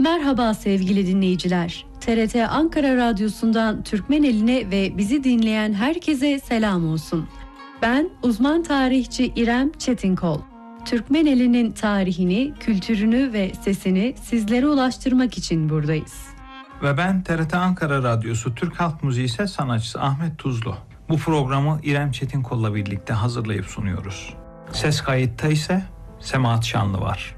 Merhaba sevgili dinleyiciler. TRT Ankara Radyosu'ndan Türkmen eline ve bizi dinleyen herkese selam olsun. Ben uzman tarihçi İrem Çetinkol. Türkmen elinin tarihini, kültürünü ve sesini sizlere ulaştırmak için buradayız. Ve ben TRT Ankara Radyosu Türk Halk Müziği ses sanatçısı Ahmet Tuzlu. Bu programı İrem Çetinkol'la birlikte hazırlayıp sunuyoruz. Ses kayıtta ise Semahat Şanlı var.